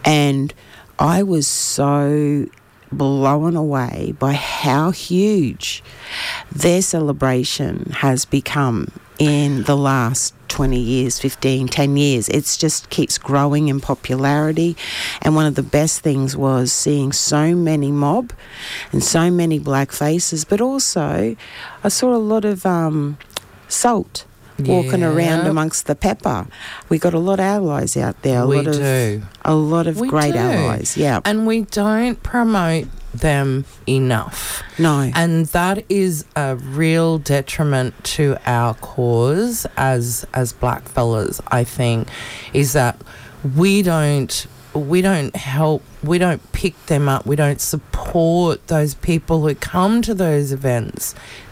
And I was so blown away by how huge their celebration has become in the last 20 years, 15, 10 years. It's just keeps growing in popularity. And one of the best things was seeing so many mob and so many black faces, but also I saw a lot of salt walking around amongst the pepper. We got a lot of allies out there. A lot of great allies. Yeah, and we don't promote them enough. No, and that is a real detriment to our cause as black fellas. I think is that we don't help. We don't pick them up. We don't support those people who come to those events.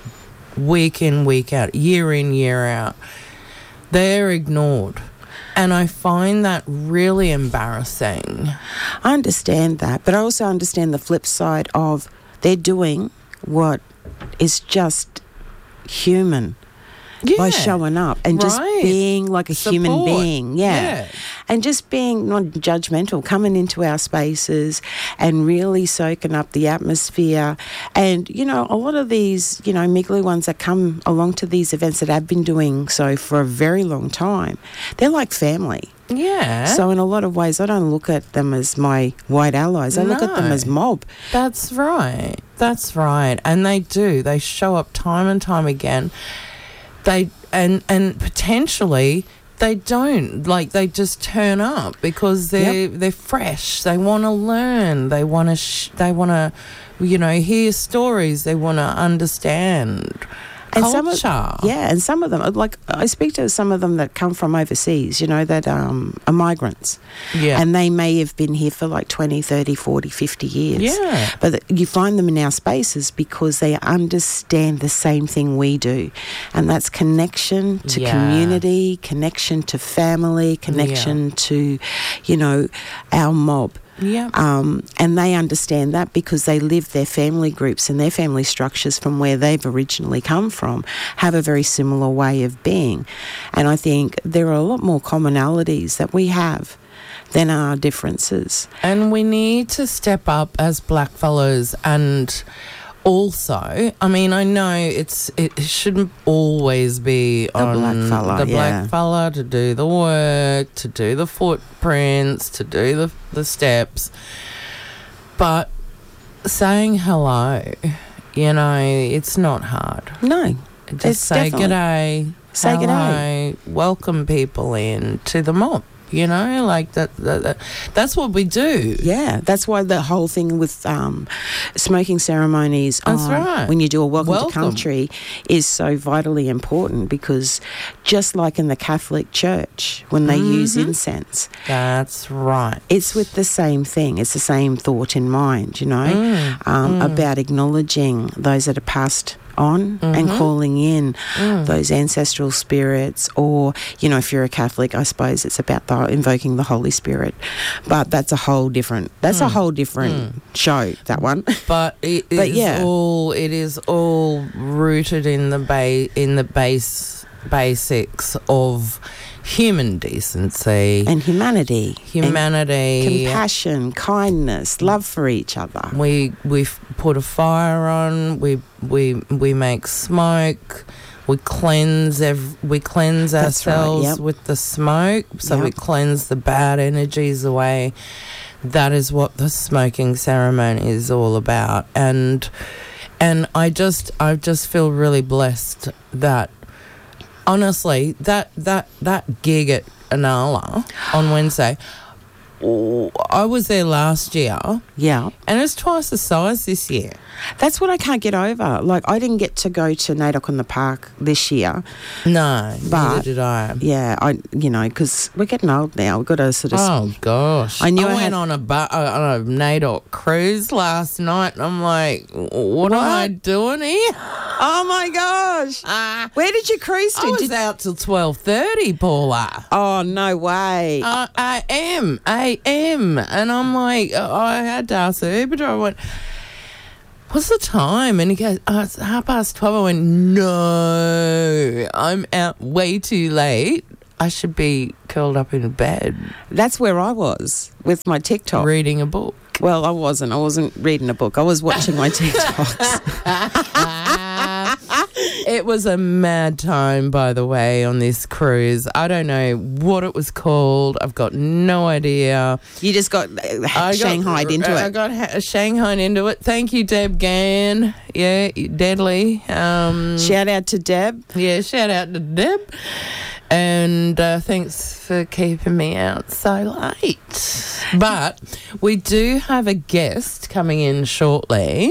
Week in, week out, year in, year out. They're ignored. And I find that really embarrassing. I understand that, but I also understand the flip side of they're doing what is just human by showing up and just being like a human being. Yeah. And just being not judgmental, coming into our spaces and really soaking up the atmosphere. And, you know, a lot of these, you know, Miggly ones that come along to these events that have been doing so for a very long time, they're like family. Yeah. So in a lot of ways, I don't look at them as my white allies. I look at them as mob. That's right. That's right. And they do. They show up time and time again. They and potentially they don't, like, they just turn up because they're fresh. They want to learn. They want to you know, hear stories. They want to understand culture. And some of them, like, I speak to some of them that come from overseas, you know, that are migrants. Yeah. And they may have been here for like 20, 30, 40, 50 years. Yeah. But you find them in our spaces because they understand the same thing we do. And that's connection to community, connection to family, connection to, you know, our mob. Yeah. And they understand that because they live their family groups and their family structures from where they've originally come from have a very similar way of being. And I think there are a lot more commonalities that we have than our differences. And we need to step up as black fellows. And also, I mean, I know it shouldn't always be on the black fella to do the work, to do the footprints, to do the steps. But saying hello, you know, it's not hard. No. Just say g'day. Say g'day. Welcome people in to the mob. You know, like that's what we do. Yeah, that's why the whole thing with smoking ceremonies when you do a welcome to country is so vitally important, because just like in the Catholic Church when they use incense. That's right. It's with the same thing. It's the same thought in mind, you know, about acknowledging those that are passed on and calling in those ancestral spirits. Or, you know, if you're a Catholic, I suppose it's about invoking the Holy Spirit, but that's a whole different show, that one. But it is all rooted in the basics of human decency and humanity, compassion, kindness, love for each other. We put a fire on. We make smoke. We cleanse ourselves with the smoke, so we cleanse the bad energies away. That is what the smoking ceremony is all about, and I just feel really blessed that, honestly, that gig at Inala on Wednesday, I was there last year. Yeah. And it's twice the size this year. That's what I can't get over. Like, I didn't get to go to Naydock on the Park this year. No, but neither did I. Yeah, because we're getting old now. We've got to sort of... Oh, gosh. I went on a Naydock cruise last night, and I'm like, what am I doing here? Oh, my gosh. Where did you cruise to? I was out till 12:30, Paula. Oh, no way. I am. And I'm like, I had to ask the Uber driver. I went, what's the time? And he goes, it's 12:30. I went, no, I'm out way too late. I should be curled up in bed. That's where I was with my TikTok. Reading a book. Well, I wasn't reading a book. I was watching my TikToks. It was a mad time, by the way, on this cruise. I don't know what it was called. I've got no idea. You just got shanghaied into it. I got shanghaied into it. Thank you, Deb Gann. Yeah, deadly. Shout out to Deb. Yeah, shout out to Deb. And thanks for keeping me out so late. But we do have a guest coming in shortly,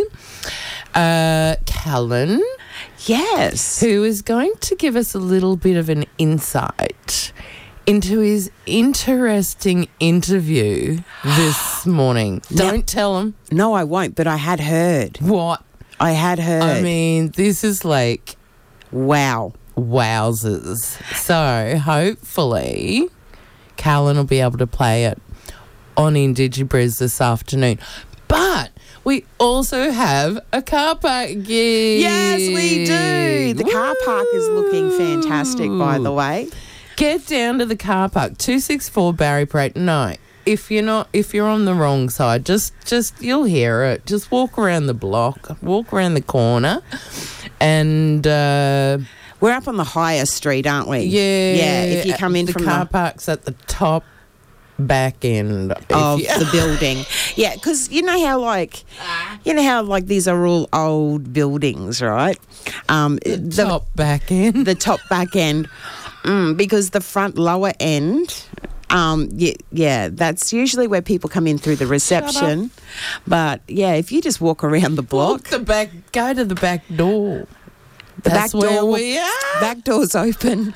Callan. Yes. Who is going to give us a little bit of an insight into his interesting interview this morning. Don't tell him. No, I won't, but I had heard. What? I had heard. I mean, this is like... Wow. Wowzers. So, hopefully, Callan will be able to play it on IndigiBriz this afternoon. But we also have a car park gig. Yes, we do. The car park is looking fantastic, by the way. Get down to the car park, 264 Barry Parade. No, if you're on the wrong side, just you'll hear it. Just walk around the block, walk around the corner, and we're up on the higher street, aren't we? Yeah. Yeah. If you come in from the car park's at the top back end of the building. Yeah, because you know how these are all old buildings, right? The top back end. The top back end. Because the front lower end, that's usually where people come in through the reception. But yeah, if you just walk around the block, go to the back door. That's where we are. Back door's open.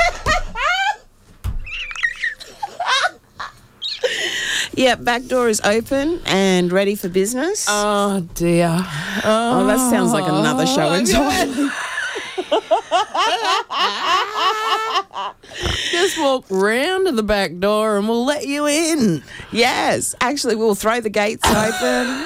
Yeah, back door is open and ready for business. Oh, dear. Oh, that sounds like another show entirely. Just walk round to the back door and we'll let you in. Yes. Actually, we'll throw the gates open.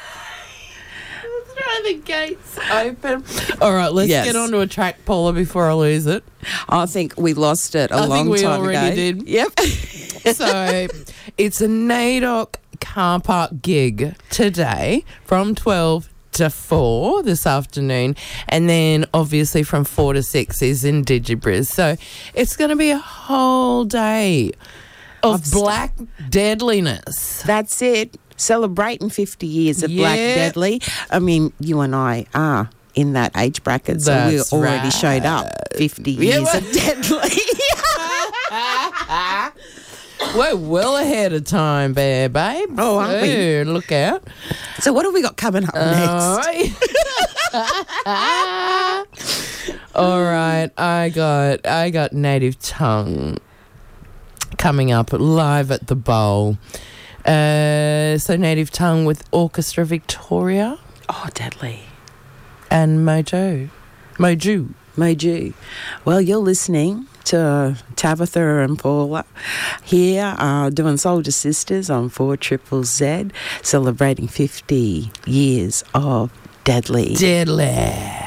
Throw the gates open. All right, let's get onto a track, Paula, before I lose it. I think we lost it a long time ago. I think we already did. Yep. So it's a NAIDOC car park gig today from 12 to 4 this afternoon, and then obviously from 4 to 6 is IndigiBriz. So it's going to be a whole day of black deadliness. That's it. Celebrating 50 years of Black Deadly. I mean, you and I are in that age bracket, so we already showed up 50 years of Deadly. We're well ahead of time, babe. Oh, aren't we? Look out. So what have we got coming up next? All right. I got Native Tongue coming up live at the Bowl. So Native Tongue with Orchestra Victoria. Oh, Deadly. And Moju. Well, you're listening to Tabitha and Paula here doing Soldier Sisters on 4ZZZ, celebrating 50 years of Deadly. Deadly.